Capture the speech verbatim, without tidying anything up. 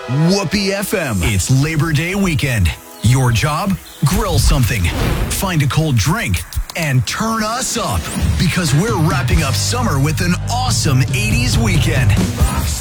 Whoopee F M. It's Labor Day weekend. Your job? Grill something. Find a cold drink. And turn us up. Because we're wrapping up summer with an awesome eighties weekend.